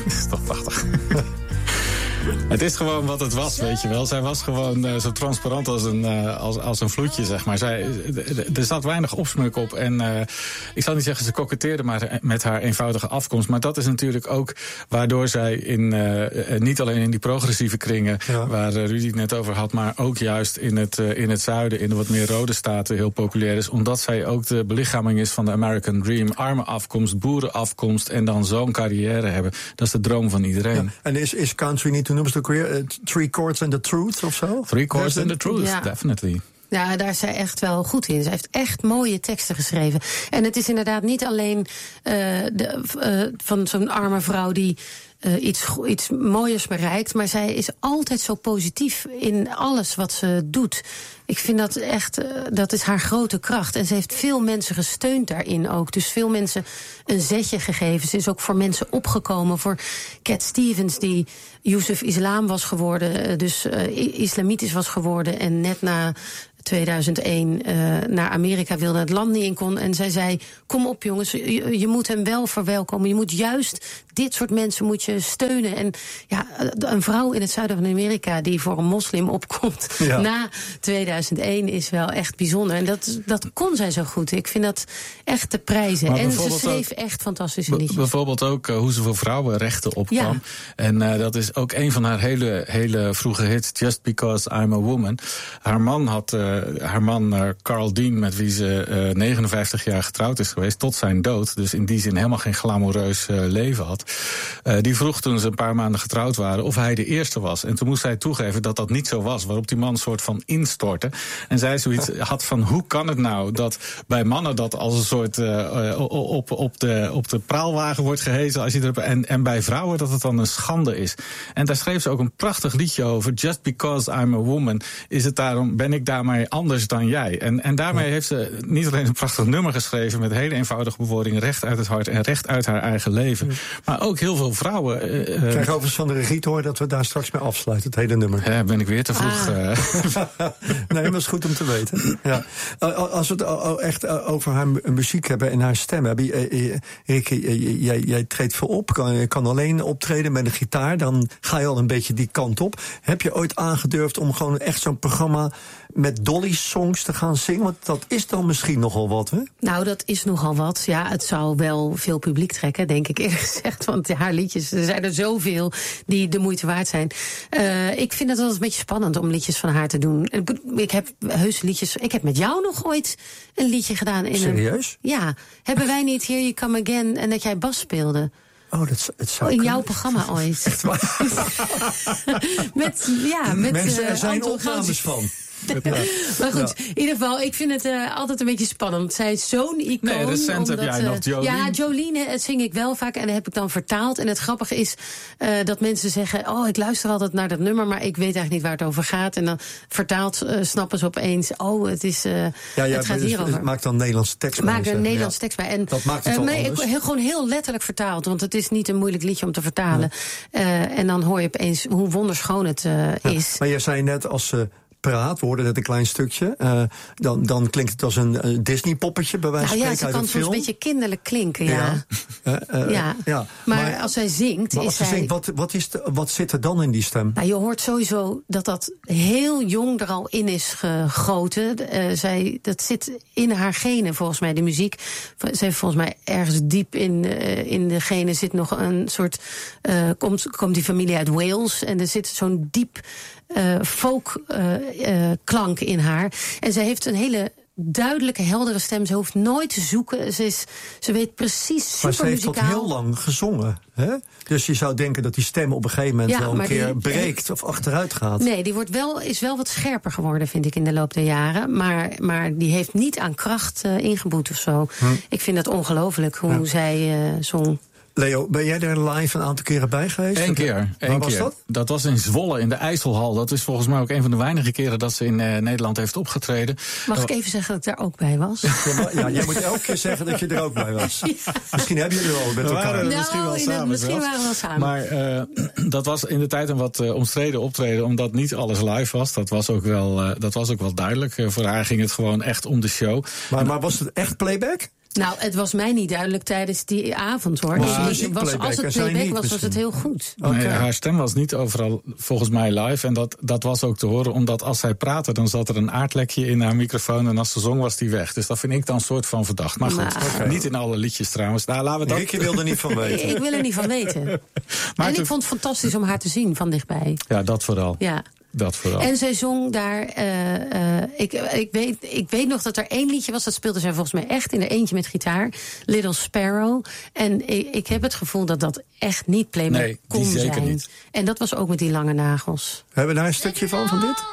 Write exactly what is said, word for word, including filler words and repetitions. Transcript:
is toch prachtig. Het is gewoon wat het was, weet je wel. Zij was gewoon uh, zo transparant als een, uh, als, als een vloedje, zeg maar. Zij, er zat weinig opsmuk op. En uh, ik zal niet zeggen ze koketteerde maar met haar eenvoudige afkomst. Maar dat is natuurlijk ook waardoor zij in, uh, niet alleen in die progressieve kringen, ja, waar uh, Rudy het net over had, maar ook juist in het, uh, in het zuiden, in de wat meer rode staten heel populair is. Omdat zij ook de belichaming is van de American Dream. Arme afkomst, boerenafkomst en dan zo'n carrière hebben. Dat is de droom van iedereen. Ja, en is, is country niet, hoe noemen ze het ook weer? Uh, three chords and the truth of zo? Three chords and the truth, ja, definitely. Ja, daar is zij echt wel goed in. Ze heeft echt mooie teksten geschreven. En het is inderdaad niet alleen uh, de, uh, van zo'n arme vrouw die uh, iets, iets mooiers bereikt, maar zij is altijd zo positief in alles wat ze doet. Ik vind dat echt, uh, dat is haar grote kracht. En ze heeft veel mensen gesteund daarin ook. Dus veel mensen een zetje gegeven. Ze is ook voor mensen opgekomen. Voor Cat Stevens, die Yusuf Islam was geworden, dus uh, islamitisch was geworden en net na tweeduizend één uh, naar Amerika wilde, het land niet in kon. En zij zei, kom op jongens, je, je moet hem wel verwelkomen. Je moet juist dit soort mensen moet je steunen. En ja, een vrouw in het zuiden van Amerika die voor een moslim opkomt, ja, na tweeduizend één is wel echt bijzonder. En dat, dat kon zij zo goed. Ik vind dat echt te prijzen. Maar en ze schreef ook echt fantastische liedjes. Bijvoorbeeld ook uh, hoe ze voor vrouwenrechten opkwam. Ja. En uh, dat is ook een van haar hele, hele vroege hits, Just Because I'm a Woman. Haar man had uh, haar man uh, Carl Dean, met wie ze uh, negenenvijftig jaar getrouwd is geweest, tot zijn dood, dus in die zin helemaal geen glamoureus uh, leven had. Uh, die vroeg toen ze een paar maanden getrouwd waren of hij de eerste was. En toen moest hij toegeven dat dat niet zo was, waarop die man een soort van instortte. En zij zoiets had van, hoe kan het nou dat bij mannen dat als een soort uh, op, op, de, op de praalwagen wordt gehezen, als je erop, en, en bij vrouwen dat het dan een schande is. En daar schreef ze ook een prachtig liedje over. Just because I'm a woman, is het daarom, ben ik daarmee anders dan jij. En, en daarmee heeft ze niet alleen een prachtig nummer geschreven met hele eenvoudige bewoordingen, recht uit het hart en recht uit haar eigen leven. Maar ook heel veel vrouwen. Uh, ik krijg overigens van de regie te horen dat we daar straks mee afsluiten, het hele nummer. Ja, ben ik weer te vroeg. Ah. Uh. Nee, maar dat is goed om te weten. Ja. Als we het echt over haar muziek hebben en haar stem hebben. Ricky, jij, jij treedt veel op, kan, kan alleen optreden met een gitaar, dan ga je al een beetje die kant op. Heb je ooit aangedurfd om gewoon echt zo'n programma met Dolly-songs te gaan zingen? Want dat is dan misschien nogal wat, hè? Nou, dat is nogal wat. Ja, het zou wel veel publiek trekken, denk ik eerlijk gezegd. Want haar liedjes, er zijn er zoveel die de moeite waard zijn. Uh, ik vind het wel een beetje spannend om liedjes van haar te doen. Ik heb heus liedjes. Ik heb met jou nog ooit een liedje gedaan. In Serieus? Een, ja. Hebben wij niet Here You Come Again en dat jij bas speelde? Oh, dat, het zou in kunnen. jouw programma ooit. met, ja, met mensen, er zijn uh, opnames van. Ja. Maar goed, ja, in ieder geval, ik vind het uh, altijd een beetje spannend. Zij is zo'n icoon. Nee, recent omdat, heb jij uh, nog Jolene. Ja, Jolene, het zing ik wel vaak en dat heb ik dan vertaald. En het grappige is uh, dat mensen zeggen, oh, ik luister altijd naar dat nummer, maar ik weet eigenlijk niet waar het over gaat. En dan vertaald uh, snappen ze opeens, oh, het is, uh, ja, ja, het gaat hierover. Het maakt dan Nederlandse tekst bij. Maak er een Nederlandse ja. tekst bij. En, dat maakt het uh, wel nee, anders. Ik, heel, gewoon heel letterlijk vertaald, want het is niet een moeilijk liedje om te vertalen. Ja. Uh, en dan hoor je opeens hoe wonderschoon het uh, ja. is. Maar jij zei net, als ze uh, praat, we hoorden net een klein stukje, uh, dan, dan klinkt het als een uh, Disney-poppetje, bij wijze van nou, spreken, ja, uit een film. Ze kan soms een beetje kinderlijk klinken, ja. Ja, uh, uh, ja. ja. Maar, maar als zij zingt, maar is als ze zij... zingt, wat, wat, is de, wat zit er dan in die stem? Nou, je hoort sowieso dat dat heel jong er al in is gegoten. Uh, zij, dat zit in haar genen, volgens mij, de muziek. Ze heeft volgens mij ergens diep in, uh, in de genen zit nog een soort... Uh, komt, komt die familie uit Wales en er zit zo'n diep uh, folk uh, uh, klank in haar. En zij heeft een hele duidelijke, heldere stem. Ze hoeft nooit te zoeken. Ze, is, ze weet precies super Maar ze heeft muzikaal. dat heel lang gezongen. Hè? Dus je zou denken dat die stem op een gegeven moment ja, wel een keer die, breekt of achteruit gaat. Nee, die wordt wel, is wel wat scherper geworden, vind ik, in de loop der jaren. Maar, maar die heeft niet aan kracht uh, ingeboet of zo. Hm. Ik vind dat ongelooflijk hoe ja. zij uh, zong. Leo, ben jij er live een aantal keren bij geweest? Eén keer. Waar één was keer. dat? Dat was in Zwolle, in de IJsselhal. Dat is volgens mij ook een van de weinige keren dat ze in uh, Nederland heeft opgetreden. Mag ik even zeggen dat ik daar ook bij was? Ja, maar, ja, jij moet elke keer zeggen dat je er ook bij was. Ja. Misschien hebben jullie wel met elkaar. Waren nou, misschien wel samen. De, misschien waren we wel samen. Maar uh, dat was in de tijd een wat uh, omstreden optreden, omdat niet alles live was. Dat was ook wel, uh, dat was ook wel duidelijk. Uh, voor haar ging het gewoon echt om de show. Maar, maar was het echt playback? Nou, het was mij niet duidelijk tijdens die avond, hoor. Maar Dus was, playback, als het zij playback niet was, was misschien. het heel goed. Nee, Oké. haar stem was niet overal volgens mij live. En dat, dat was ook te horen, omdat als zij praatte, dan zat er een aardlekje in haar microfoon. En als ze zong, was die weg. Dus dat vind ik dan een soort van verdacht. Maar goed, Maar- okay. niet in alle liedjes trouwens. Nou, laten we dat... Ricky wilde er niet van weten. Ik wil er niet van weten. Maar en te- ik vond het fantastisch om haar te zien van dichtbij. Ja, dat vooral. Ja. Dat vooral. En zij zong daar. Uh, uh, ik, ik, weet, ik weet nog dat er één liedje was. Dat speelde zij volgens mij echt in er eentje met gitaar. Little Sparrow. En ik, ik heb het gevoel dat dat echt niet playback Nee, die kon zeker zijn. niet. En dat was ook met die lange nagels. Hebben we daar een stukje van, van dit?